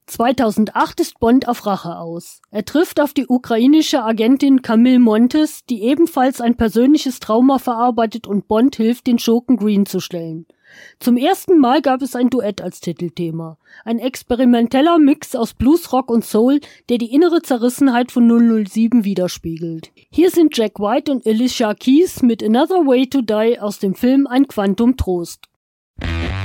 2008 ist Bond auf Rache aus. Er trifft auf die ukrainische Agentin Camille Montes, die ebenfalls ein persönliches Trauma verarbeitet und Bond hilft, den Schurken Green zu stellen. Zum ersten Mal gab es ein Duett als Titelthema. Ein experimenteller Mix aus Bluesrock und Soul, der die innere Zerrissenheit von 007 widerspiegelt. Hier sind Jack White und Alicia Keys mit Another Way to Die aus dem Film Ein Quantum Trost.